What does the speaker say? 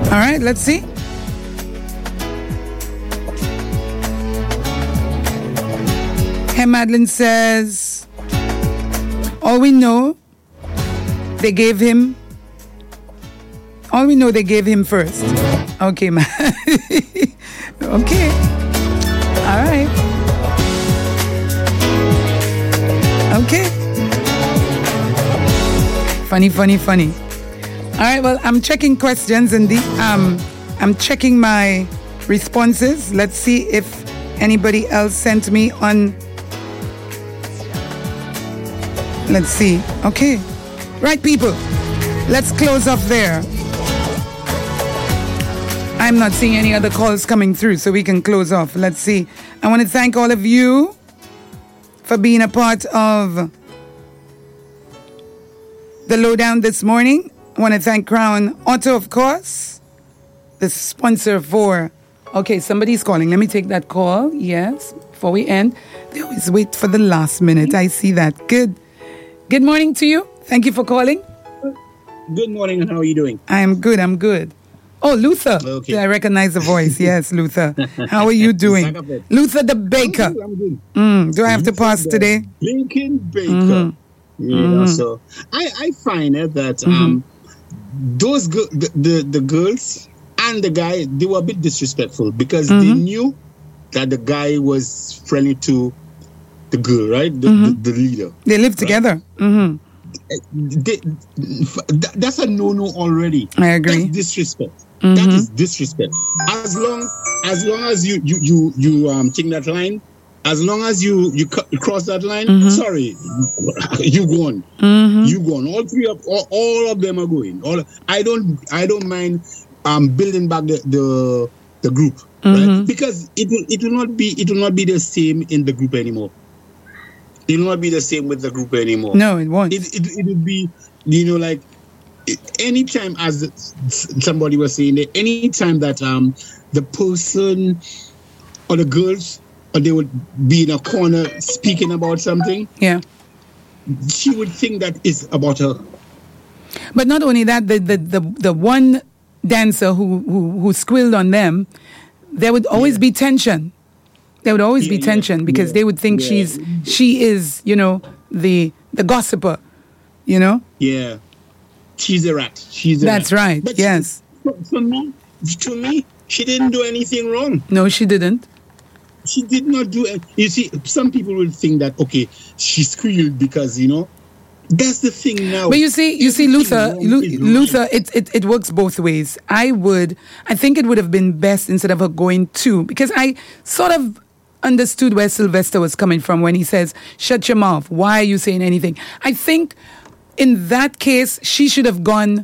All right, let's see. Hey, Madeline says, all we know they gave him first. Okay, man. Okay. All right. Okay. Funny. All right, well, I'm checking questions and I'm checking my responses. Let's see if anybody else sent me on. Let's see. Okay. Right, people. Let's close off there. I'm not seeing any other calls coming through, so we can close off. Let's see. I want to thank all of you for being a part of the lowdown this morning. I want to thank Crown Auto, of course, the sponsor for... Okay, somebody's calling. Let me take that call. Yes, before we end. They always wait for the last minute. I see that. Good morning to you. Thank you for calling. Good morning, and how are you doing? I'm good. Oh, Luther. Okay. I recognize the voice. Yes, Luther. How are you doing? Luther the baker. I'm good. Do I have to pass today? Baking baker. Mm-hmm. So I find that those the girls and the guy, they were a bit disrespectful because they knew that the guy was friendly to the girl, right? The leader. They live together. Mm-hmm. That's a no-no already. I agree. That's disrespect. Mm-hmm. That is disrespect. As long as you take that line, as long as you cross that line, sorry, you go on. Mm-hmm. You go on. All of them are going. I don't mind building back the group, right? Because it will not be the same in the group anymore. It will not be the same with the group anymore. No, it won't. It will be, like, anytime, as somebody was saying, that anytime that the person or the girls, or they would be in a corner speaking about something, she would think that it's about her. But not only that, the one dancer who squealed on them, there would always be tension. There would always be tension because they would think she is, the gossiper, Yeah. She's a rat. That's right. But yes. To me, she didn't do anything wrong. No, she didn't. She did not do it. You see, some people will think that, okay, she squealed because, that's the thing now. But you see, Luther, it works both ways. I think it would have been best instead of her going to, because I sort of understood where Sylvester was coming from when he says, shut your mouth. Why are you saying anything? I think in that case, she should have gone